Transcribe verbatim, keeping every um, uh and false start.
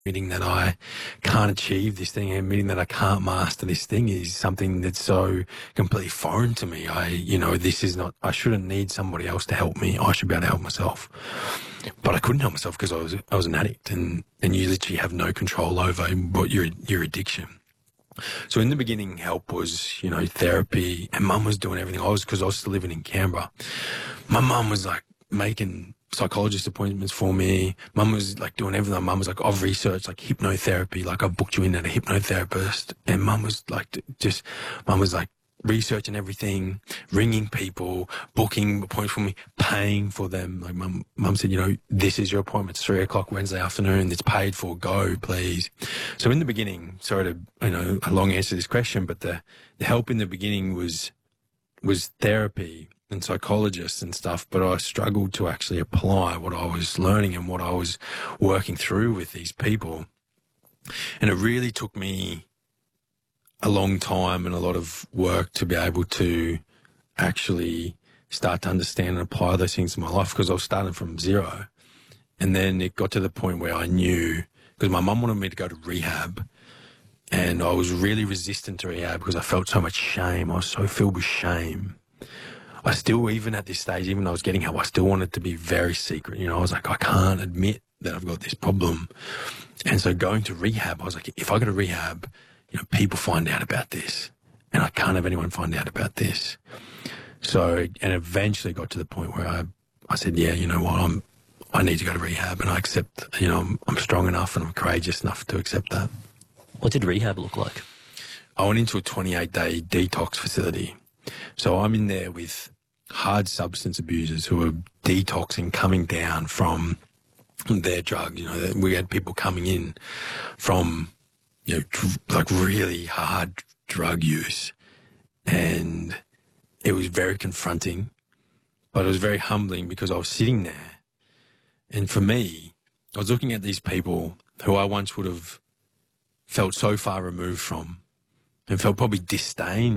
admitting that I can't achieve this thing, admitting that I can't master this thing is something that's so completely foreign to me. I, you know, this is not, I shouldn't need somebody else to help me. I should be able to help myself. But I couldn't help myself because I was, I was an addict, and, and you literally have no control over what your, your addiction. So in the beginning, help was, you know, therapy, and mum was doing everything. I was, because I was still living in Canberra. My mum was like making psychologist appointments for me. Mum was like doing everything. Mum was like, I've researched like hypnotherapy, like I've booked you in at a hypnotherapist. And mum was like, just, mum was like researching everything, ringing people, booking appointments for me, paying for them. Like mum, mum said, you know, this is your appointment. It's three o'clock Wednesday afternoon. It's paid for. Go, please. So in the beginning, sorry to, you know, a long answer to this question, but the, the help in the beginning was, was therapy and psychologists and stuff, but I struggled to actually apply what I was learning and what I was working through with these people. And it really took me a long time and a lot of work to be able to actually start to understand and apply those things to my life, because I was starting from zero. And then it got to the point where I knew, because my mum wanted me to go to rehab, and I was really resistant to rehab because I felt so much shame. I was so filled with shame. I still, even at this stage, even though I was getting help, I still wanted to be very secret. You know, I was like, I can't admit that I've got this problem. And so going to rehab, I was like, if I go to rehab, you know, people find out about this, and I can't have anyone find out about this. So, and eventually got to the point where I, I said, yeah, you know what, I'm, I need to go to rehab, and I accept, you know, I'm, I'm strong enough and I'm courageous enough to accept that. What did rehab look like? I went into a twenty-eight day detox facility. So I'm in there with hard substance abusers who are detoxing, coming down from their drug. You know, we had people coming in from, you know, like really hard drug use. And it was very confronting, but it was very humbling, because I was sitting there. And for me, I was looking at these people who I once would have felt so far removed from, and felt probably disdain